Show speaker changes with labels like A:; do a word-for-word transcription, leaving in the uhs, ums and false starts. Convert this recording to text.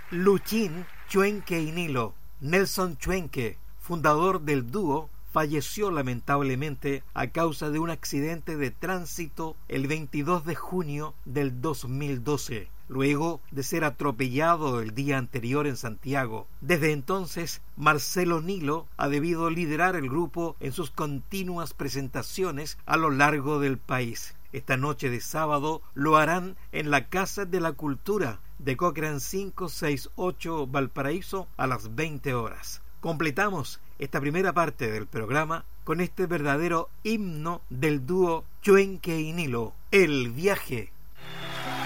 A: Luchín Chuenque y Nilo. Nelson Chuenque, fundador del dúo, falleció lamentablemente a causa de un accidente de tránsito el veintidós de junio del dos mil doce, luego de ser atropellado el día anterior en Santiago. Desde entonces, Marcelo Nilo ha debido liderar el grupo en sus continuas presentaciones a lo largo del país. Esta noche de sábado lo harán en la Casa de la Cultura de Cochrane quinientos sesenta y ocho Valparaíso a las veinte horas. Completamos esta primera parte del programa con este verdadero himno del dúo Chuenque y Nilo, El Viaje.